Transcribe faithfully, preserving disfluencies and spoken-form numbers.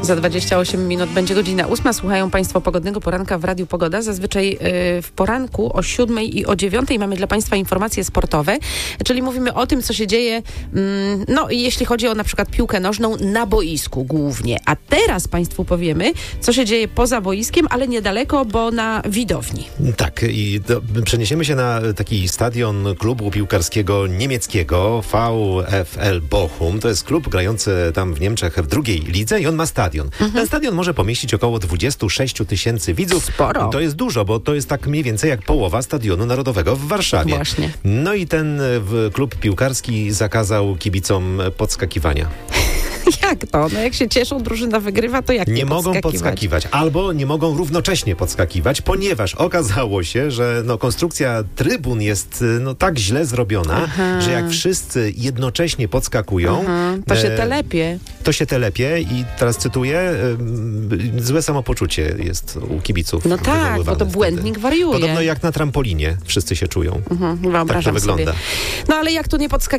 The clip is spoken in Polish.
Za dwadzieścia osiem minut będzie godzina ósma. Słuchają Państwo Pogodnego Poranka w Radiu Pogoda. Zazwyczaj yy, w poranku o siódmej i o dziewiątej mamy dla Państwa informacje sportowe, czyli mówimy o tym, co się dzieje, yy, no jeśli chodzi o na przykład piłkę nożną na boisku głównie. A teraz Państwu powiemy, co się dzieje poza boiskiem, ale niedaleko, bo na widowni. Tak, i do, przeniesiemy się na taki stadion klubu piłkarskiego niemieckiego VfL Bochum. To jest klub grający tam w Niemczech w drugiej lidze i on ma stadion. Mhm. Ten stadion może pomieścić około dwadzieścia sześć tysięcy widzów. Sporo. To jest dużo, bo to jest tak mniej więcej jak połowa Stadionu Narodowego w Warszawie. Właśnie. No i ten w, klub piłkarski zakazał kibicom podskakiwania. Jak to? No jak się cieszą, drużyna wygrywa, to jak nie nie mogą podskakiwać? Albo nie mogą równocześnie podskakiwać, ponieważ okazało się, że no, konstrukcja trybun jest no, tak źle zrobiona, Aha. że jak wszyscy jednocześnie podskakują, Aha. to się telepie. To się telepie i teraz cytuję, y, złe samopoczucie jest u kibiców. No tak, bo to błędnik wtedy. wariuje. Podobno jak na trampolinie wszyscy się czują. Mhm, tak to wygląda. Sobie. No ale jak tu nie podskakiwać?